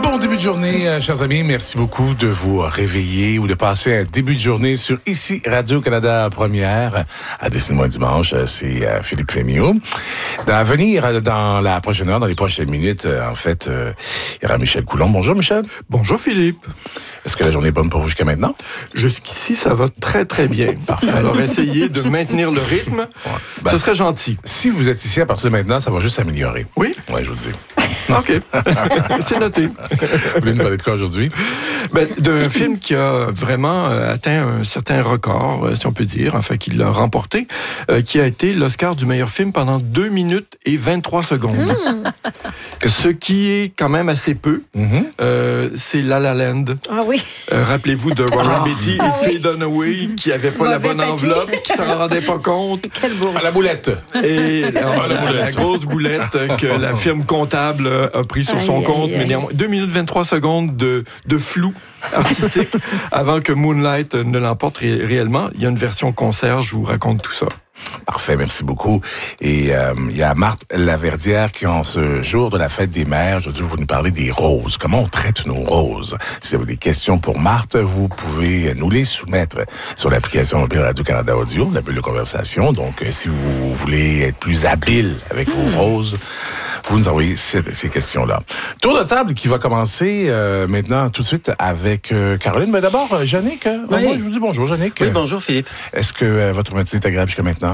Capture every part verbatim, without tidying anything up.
Bon début de journée, euh, chers amis. Merci beaucoup de vous réveiller ou de passer un début de journée sur ici Radio-Canada Première. À Dessine-moi dimanche, euh, c'est euh, Philippe Fémiot. À venir euh, dans la prochaine heure, dans les prochaines minutes, euh, en fait, euh, il y aura Michel Coulombe. Bonjour Michel. Bonjour Philippe. Est-ce que la journée est bonne pour vous jusqu'à maintenant? Jusqu'ici, ça va très très bien. Parfait. Alors essayez de maintenir le rythme, ouais. ben, ce serait gentil. Si vous êtes ici à partir de maintenant, ça va juste s'améliorer. Oui? Oui, je vous le dis. OK. C'est noté. Vous voulez nous parler de quoi aujourd'hui? Ben, d'un film qui a vraiment euh, atteint un certain record, euh, si on peut dire, enfin, qui l'a remporté, euh, qui a été l'Oscar du meilleur film pendant deux minutes et vingt-trois secondes. Mmh. Ce qui est quand même assez peu. Mmh. Euh, c'est La La Land. Ah oui. Euh, rappelez-vous de Warren Beatty ah, et oui. Faye Dunaway, qui n'avaient pas Mauvais la bonne papier. Enveloppe, qui s'en rendaient pas compte. Quel beau. À la boulette. Et alors, la, la, la grosse boulette que la firme comptable a pris sur son aïe, compte. Aïe, mais néanmoins, deux minutes vingt-trois secondes de, de flou artistique avant que Moonlight ne l'emporte ré- réellement. Il y a une version concert, je vous raconte tout ça. Parfait, merci beaucoup. Et euh, il y a Marthe Laverdière qui, en ce jour de la fête des mères, aujourd'hui, va nous parler des roses. Comment on traite nos roses? Si vous avez des questions pour Marthe, vous pouvez nous les soumettre sur l'application mobile Radio-Canada Audio, la bulle de conversation. Donc, euh, si vous voulez être plus habile avec vos roses, vous nous envoyez ces, ces questions-là. Tour de table qui va commencer euh, maintenant tout de suite avec euh, Caroline. Mais d'abord, euh, Yannick, euh, oui. moi, je vous dis bonjour, Yannick. Oui, bonjour, Philippe. Est-ce que euh, votre matinée est agréable jusqu'à maintenant?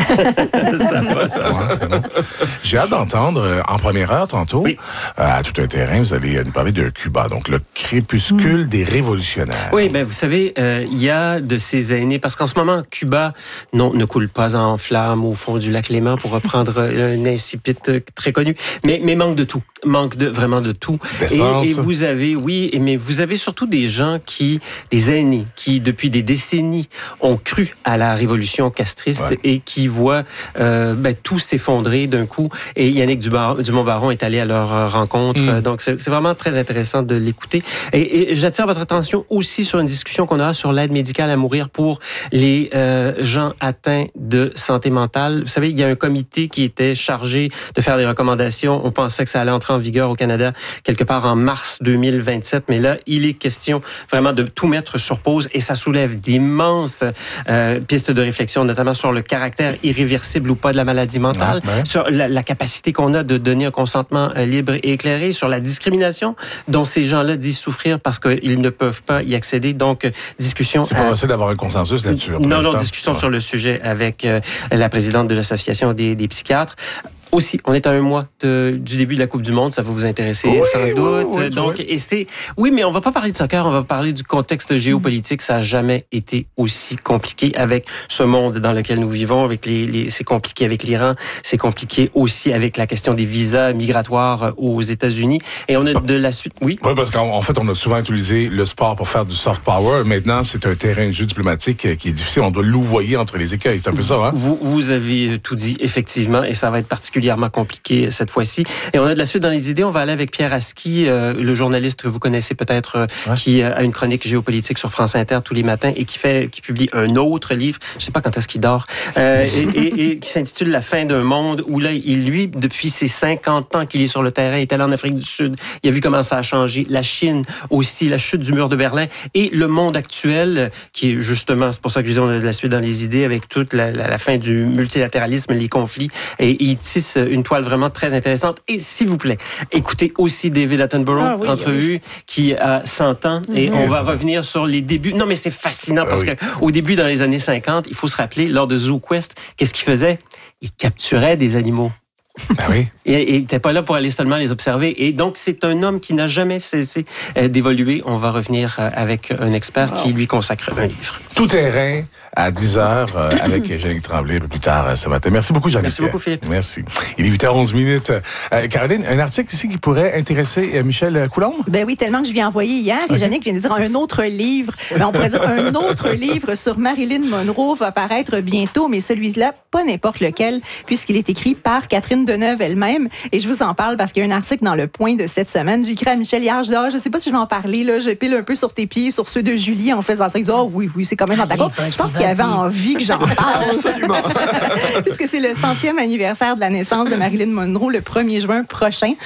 ça va, ça va. C'est bon. J'ai hâte d'entendre, euh, en première heure, tantôt, oui. euh, à tout un terrain, vous allez nous parler de Cuba, donc le crépuscule mmh. des révolutionnaires. Oui, ben vous savez, il euh, y a de ces années, parce qu'en ce moment, Cuba non, ne coule pas en flammes au fond du lac Léman, pour reprendre un incipit très connu, mais, mais manque de tout, manque de vraiment de tout. Et, et vous avez, oui, mais vous avez surtout des gens qui, des aînés, qui depuis des décennies ont cru à la révolution castriste ouais. et qui voient euh, ben, tout s'effondrer d'un coup. Et Yannick Dumont-Baron est allé à leur rencontre, mmh. donc c'est, c'est vraiment très intéressant de l'écouter. Et, et j'attire votre attention aussi sur une discussion qu'on aura sur l'aide médicale à mourir pour les euh, gens atteints de santé mentale. Vous savez, il y a un comité qui était chargé de faire des recommandations. On pensait que ça allait entrer en vigueur au Canada quelque part en mars deux mille vingt-sept, mais là, il est question vraiment de tout mettre sur pause et ça soulève d'immenses euh, pistes de réflexion, notamment sur le caractère irréversible ou pas de la maladie mentale, ouais, ouais. sur la, la capacité qu'on a de donner un consentement euh, libre et éclairé, sur la discrimination dont ces gens-là disent souffrir parce qu'ils ne peuvent pas y accéder. Donc, discussion... C'est pas euh, facile d'avoir un consensus là-dessus. Non, non, discussion ouais. sur le sujet avec euh, la présidente de l'Association des, des psychiatres. Aussi, on est à un mois de, du début de la Coupe du Monde, ça va vous intéresser oui, sans doute. Oui, oui, Donc, et c'est, oui, mais on va pas parler de soccer, on va parler du contexte géopolitique. Ça a jamais été aussi compliqué avec ce monde dans lequel nous vivons. Avec les, les, c'est compliqué avec l'Iran, c'est compliqué aussi avec la question des visas migratoires aux États-Unis. Et on a de la suite, oui. Oui, parce qu'en fait, on a souvent utilisé le sport pour faire du soft power. Maintenant, c'est un terrain de jeu diplomatique qui est difficile. On doit louvoyer entre les écueils. C'est un peu ça, hein? Vous, vous avez tout dit, effectivement, et ça va être particulièrement compliqué cette fois-ci. Et on a de la suite dans les idées. On va aller avec Pierre Aski, euh, le journaliste que vous connaissez peut-être, euh, ouais. qui a une chronique géopolitique sur France Inter tous les matins et qui fait, qui publie un autre livre. Je sais pas quand est-ce qu'il dort. Euh, et, et, et qui s'intitule La fin d'un monde, où là, il, lui, depuis ses cinquante ans qu'il est sur le terrain, est allé en Afrique du Sud. Il a vu comment ça a changé. La Chine aussi, la chute du mur de Berlin et le monde actuel, qui est justement, c'est pour ça que je disais, on a de la suite dans les idées avec toute la, la, la fin du multilatéralisme, les conflits. Et il tisse une toile vraiment très intéressante. Et s'il vous plaît, écoutez aussi David Attenborough, ah oui, entrevue, oui. qui a cent ans. Mm-hmm. Et on va revenir sur les débuts. Non, mais c'est fascinant parce ah oui. qu'au début, dans les années cinquante, il faut se rappeler, lors de Zoo Quest, qu'est-ce qu'il faisait? Il capturait des animaux. Ah oui. Et il n'était pas là pour aller seulement les observer. Et donc, c'est un homme qui n'a jamais cessé euh, d'évoluer. On va revenir euh, avec un expert wow. qui lui consacre un livre. Tout terrain à dix heures euh, avec Jeannick Tremblay un peu plus tard euh, ce matin. Merci beaucoup, Jeannick. Merci beaucoup, Philippe. Merci. Il est huit heures onze minutes. Euh, Caroline, un article ici qui pourrait intéresser euh, Michel Coulombe? Ben oui, tellement que je lui ai envoyé hier. Okay. Et Jeannick vient de dire un autre livre. Ben, on pourrait dire un autre livre sur Marilyn Monroe va paraître bientôt, mais celui-là, pas n'importe lequel, puisqu'il est écrit par Catherine Deneuve elle-même. Et je vous en parle parce qu'il y a un article dans Le Point de cette semaine. J'ai écrit à Michel hier, je dis, ah, je sais pas si je vais en parler, là. Je pile un peu sur tes pieds, sur ceux de Julie en faisant ça. Il dit, oh oui, oui, c'est quand même dans ta cour. Je pense qu'il avait envie que j'en parle. Absolument. Puisque c'est le centième anniversaire de la naissance de Marilyn Monroe le premier juin prochain.